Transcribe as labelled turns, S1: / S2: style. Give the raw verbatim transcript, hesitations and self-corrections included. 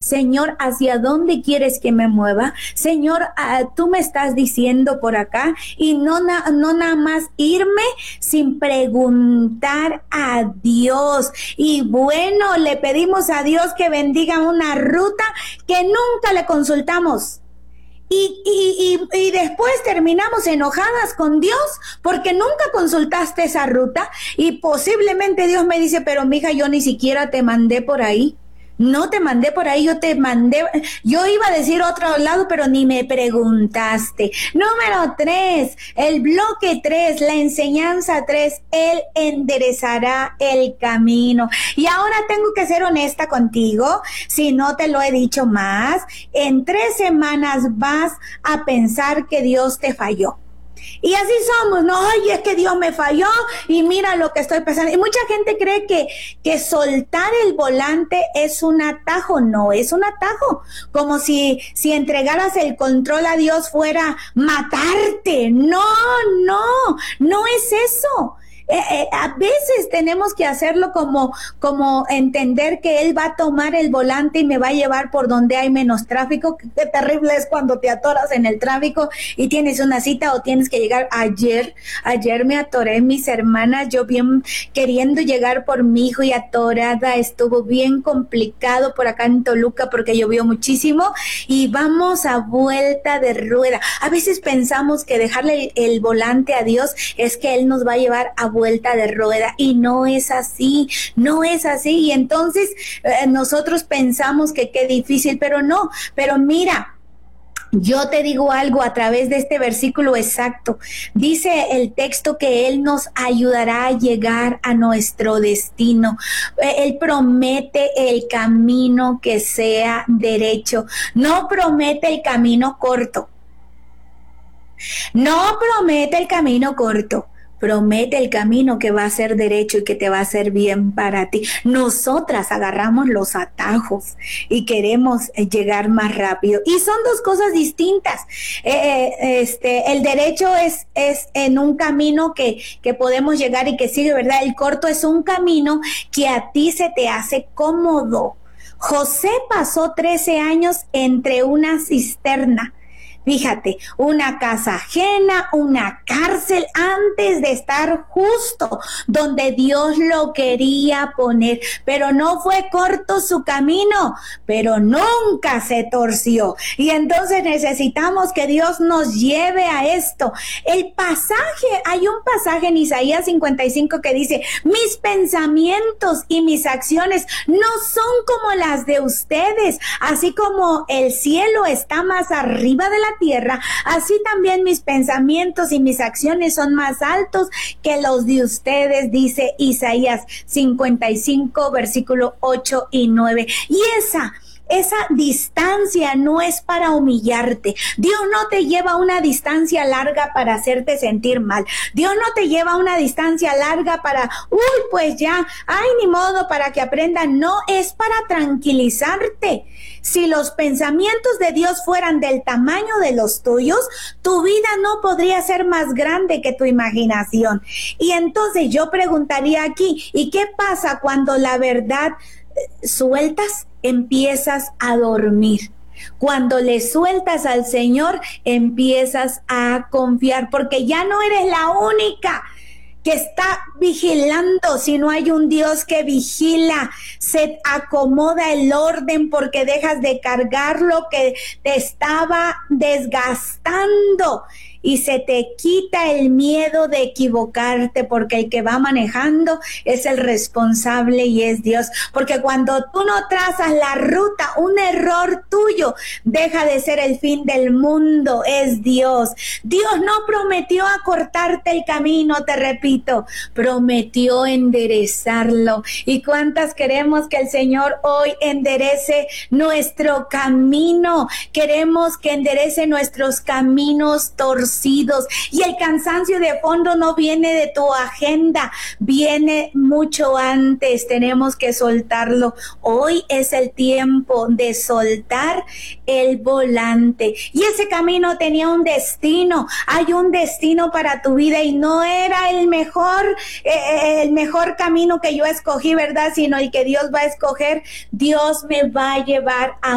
S1: Señor, ¿hacia dónde quieres que me mueva? Señor, uh, tú me estás diciendo por acá, y no, na- no nada más irme sin preguntar a Dios. Y bueno, le pedimos a Dios que bendiga una ruta que nunca le consultamos. Y, y, y, y después terminamos enojadas con Dios porque nunca consultaste esa ruta, y posiblemente Dios me dice, pero mija, yo ni siquiera te mandé por ahí. No te mandé por ahí, yo te mandé, yo iba a decir otro lado, pero ni me preguntaste. Número tres, el bloque tres, la enseñanza tres, Él enderezará el camino. Y ahora tengo que ser honesta contigo, si no te lo he dicho más, en tres semanas vas a pensar que Dios te falló. Y así somos, no, ay, es que Dios me falló y mira lo que estoy pensando. Y mucha gente cree que, que soltar el volante es un atajo. No es un atajo, como si, si entregaras el control a Dios fuera matarte. No, no, no es eso. Eh, eh, a veces tenemos que hacerlo como, como entender que Él va a tomar el volante y me va a llevar por donde hay menos tráfico. Qué terrible es cuando te atoras en el tráfico y tienes una cita o tienes que llegar. Ayer, ayer me atoré, mis hermanas, yo bien queriendo llegar por mi hijo y atorada, estuvo bien complicado por acá en Toluca porque llovió muchísimo y vamos a vuelta de rueda. A veces pensamos que dejarle el, el volante a Dios es que Él nos va a llevar a vuelta de rueda, y no es así, no es así. Y entonces eh, nosotros pensamos que qué difícil, pero no, pero mira, yo te digo algo a través de este versículo exacto. Dice el texto que Él nos ayudará a llegar a nuestro destino. Él promete el camino que sea derecho, no promete el camino corto, no promete el camino corto. Promete el camino que va a ser derecho y que te va a hacer bien para ti. Nosotras agarramos los atajos y queremos llegar más rápido. Y son dos cosas distintas. Eh, este, el derecho es, es en un camino que, que podemos llegar y que sigue, ¿verdad? El corto es un camino que a ti se te hace cómodo. José pasó trece años entre una cisterna. Fíjate, una casa ajena, una cárcel, antes de estar justo donde Dios lo quería poner. Pero no fue corto su camino, pero nunca se torció. Y entonces necesitamos que Dios nos lleve a esto. El pasaje, hay un pasaje en Isaías cincuenta y cinco que dice, mis pensamientos y mis acciones no son como las de ustedes, así como el cielo está más arriba de la tierra, así también mis pensamientos y mis acciones son más altos que los de ustedes, dice Isaías cincuenta y cinco, versículo ocho y nueve. Y esa Esa distancia no es para humillarte. Dios no te lleva a una distancia larga para hacerte sentir mal. Dios no te lleva a una distancia larga para, uy, pues ya, ay, ni modo, para que aprendan. No, es para tranquilizarte. Si los pensamientos de Dios fueran del tamaño de los tuyos, tu vida no podría ser más grande que tu imaginación. Y entonces yo preguntaría aquí, ¿y qué pasa cuando la verdad sueltas? Empiezas a dormir. Cuando le sueltas al Señor, empiezas a confiar, porque ya no eres la única que está vigilando, si no hay un Dios que vigila. Se acomoda el orden porque dejas de cargar lo que te estaba desgastando y se te quita el miedo de equivocarte, porque el que va manejando es el responsable y es Dios. Porque cuando tú no trazas la ruta, un error tuyo deja de ser el fin del mundo, es Dios. Dios no prometió acortarte el camino, te repito, prometió enderezarlo. ¿Y cuántas queremos que el Señor hoy enderece nuestro camino? Queremos que enderece nuestros caminos torcidos. Y el cansancio de fondo no viene de tu agenda, viene mucho antes. Tenemos que soltarlo. Hoy es el tiempo de soltar el volante. Y ese camino tenía un destino. Hay un destino para tu vida y no era el mejor, eh, el mejor camino que yo escogí, ¿verdad? Sino el que Dios va a escoger. Dios me va a llevar a